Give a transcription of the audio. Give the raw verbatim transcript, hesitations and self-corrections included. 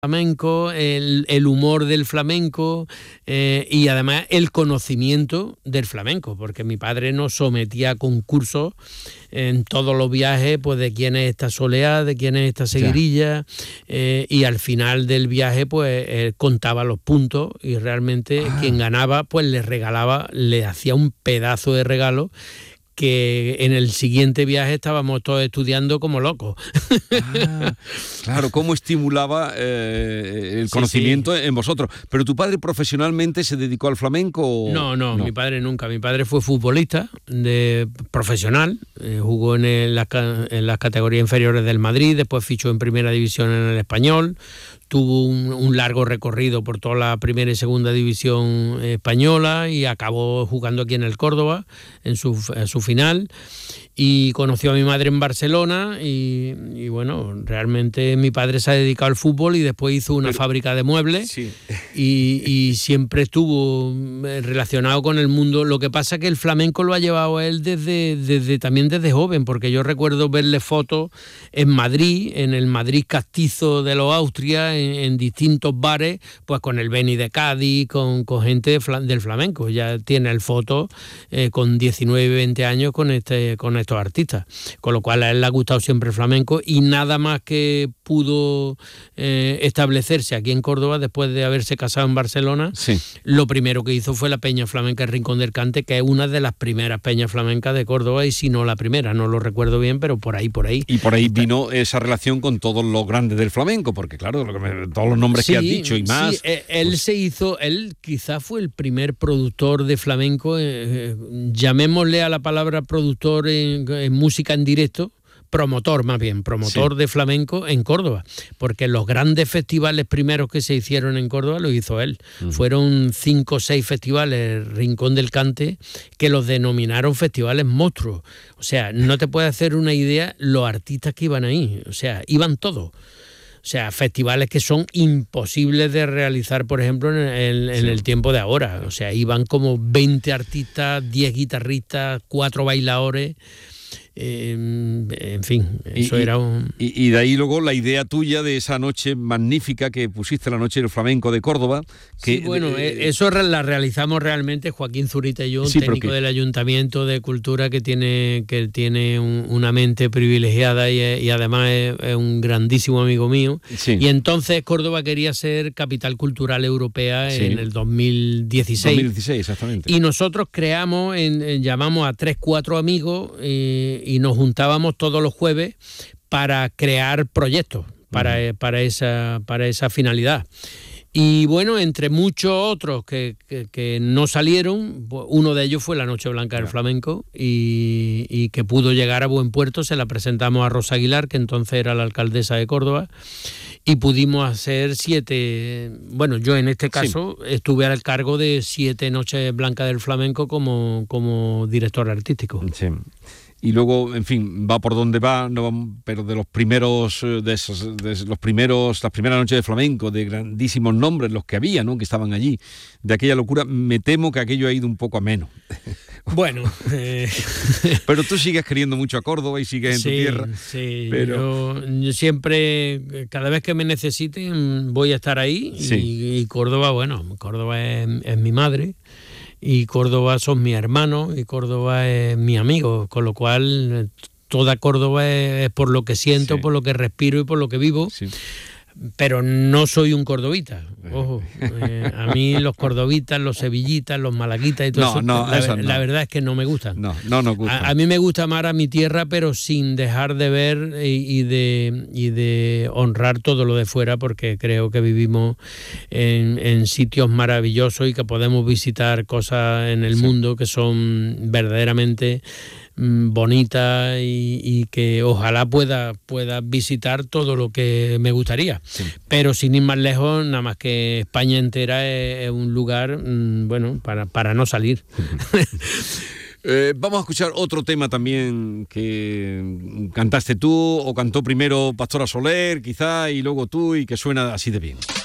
flamenco, el, el humor del flamenco eh, y además el conocimiento del flamenco, porque mi padre nos sometía a concursos en todos los viajes, pues de quién es esta soleá, de quién es esta seguirilla, eh, y al final del viaje pues él contaba los puntos y realmente ah. quien ganaba pues le regalaba, le hacía un pedazo de regalo que en el siguiente viaje estábamos todos estudiando como locos. Ah, claro, cómo estimulaba eh, el conocimiento sí, sí. en vosotros. ¿Pero tu padre profesionalmente se dedicó al flamenco? O... No, no, no, mi padre nunca. Mi padre fue futbolista de profesional, eh, jugó en, el, en las categorías inferiores del Madrid, después fichó en primera división en el Español, tuvo un, un largo recorrido por toda la primera y segunda división española y acabó jugando aquí en el Córdoba en su, en su final, y conoció a mi madre en Barcelona y, y bueno, realmente mi padre se ha dedicado al fútbol y después hizo una Pero, fábrica de muebles sí. y, y siempre estuvo relacionado con el mundo. Lo que pasa es que el flamenco lo ha llevado a él desde, desde también desde joven, porque yo recuerdo verle fotos en Madrid, en el Madrid castizo de los Austrias, en, en distintos bares, pues con el Beni de Cádiz, con, con gente de fla, del flamenco. Ya tiene el foto eh, con diecinueve, veinte años con este con estos artistas, con lo cual a él le ha gustado siempre el flamenco y nada más que pudo eh, establecerse aquí en Córdoba después de haberse casado en Barcelona, sí. lo primero que hizo fue la Peña Flamenca El Rincón del Cante, que es una de las primeras peñas flamencas de Córdoba, y si no la primera, no lo recuerdo bien, pero por ahí, por ahí. Y por ahí vino esa relación con todos los grandes del flamenco, porque claro, todos los nombres sí, que has dicho y más. Sí, él pues... se hizo, él quizás fue el primer productor de flamenco, eh, llamémosle a la palabra productor en en música en directo, promotor más bien, promotor sí. de flamenco en Córdoba, porque los grandes festivales primeros que se hicieron en Córdoba lo hizo él. Uh-huh. Fueron cinco o seis festivales, Rincón del Cante, que los denominaron festivales monstruos. O sea, no te puedes hacer una idea los artistas que iban ahí, o sea, iban todos. O sea, festivales que son imposibles de realizar, por ejemplo, en el, en sí. el tiempo de ahora. O sea, iban como veinte artistas, diez guitarristas, cuatro bailadores. Eh, en fin, eso y, era un... Y, y de ahí luego la idea tuya de esa noche magnífica que pusiste, la noche del flamenco de Córdoba. Que, sí, bueno, eh, eso la realizamos realmente Joaquín Zurita y yo, un sí, técnico que... del Ayuntamiento de Cultura que tiene, que tiene un, una mente privilegiada y, y además es, es un grandísimo amigo mío. Sí. Y entonces Córdoba quería ser capital cultural europea sí. en el dos mil dieciséis. dos mil dieciséis, exactamente. Y nosotros creamos, en, en, llamamos a tres, cuatro amigos eh, y nos juntábamos todos los jueves para crear proyectos para, uh-huh. para, esa, para esa finalidad. Y bueno, entre muchos otros que, que, que no salieron, uno de ellos fue la Noche Blanca del Flamenco y, y que pudo llegar a buen puerto. Se la presentamos a Rosa Aguilar, que entonces era la alcaldesa de Córdoba, y pudimos hacer siete, bueno, yo en este caso sí. estuve al cargo de siete Noches Blancas del Flamenco como, como director artístico. Sí. Y luego, en fin, va por donde va, no, pero de los primeros, de, esos, de los primeros, las primeras noches de flamenco, de grandísimos nombres, los que había, ¿no?, que estaban allí, de aquella locura, me temo que aquello ha ido un poco a menos. Bueno, eh... pero tú sigues queriendo mucho a Córdoba y sigues en sí, tu tierra. Sí, pero... yo, yo siempre, cada vez que me necesiten, voy a estar ahí. Sí. Y, y Córdoba, bueno, Córdoba es, es mi madre. Y Córdoba son mis hermanos y Córdoba es mi amigo, con lo cual toda Córdoba es, es por lo que siento, sí. por lo que respiro y por lo que vivo. Sí. Pero no soy un cordobita, ojo. Eh, a mí los cordobitas, los sevillitas, los malaguitas y todo no, eso, no, la, eso no. la verdad es que no me gustan. No, no nos gustan. A, a mí me gusta amar a mi tierra, pero sin dejar de ver y, y, de, y de honrar todo lo de fuera, porque creo que vivimos en, en sitios maravillosos y que podemos visitar cosas en el sí. mundo que son verdaderamente bonita y, y que ojalá pueda, pueda visitar todo lo que me gustaría. Sí. Pero sin ir más lejos, nada más que España entera es, es un lugar, bueno, para, para no salir. Eh, vamos a escuchar otro tema también que cantaste tú, o cantó primero Pastora Soler, quizá, y luego tú, y que suena así de bien.